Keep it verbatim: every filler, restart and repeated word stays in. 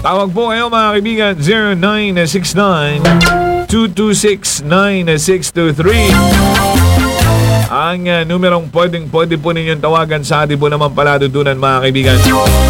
Tawag po kayo mga kaibigan, zero nine six nine, two two six, nine six two three. Ang uh, numerong pwedeng pwede po ninyong tawagan sa ating po naman paladudunan mga kaibigan.